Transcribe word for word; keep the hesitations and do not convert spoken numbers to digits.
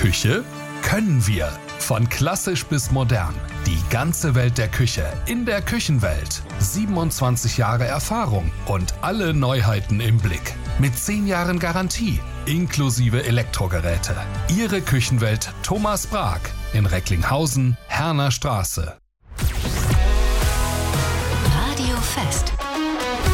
Küche können wir. Von klassisch bis modern. Die ganze Welt der Küche in der Küchenwelt. siebenundzwanzig Jahre Erfahrung und alle Neuheiten im Blick. Mit zehn Jahren Garantie, inklusive Elektrogeräte. Ihre Küchenwelt Thomas Brag in Recklinghausen, Herner Straße. Radio Fest.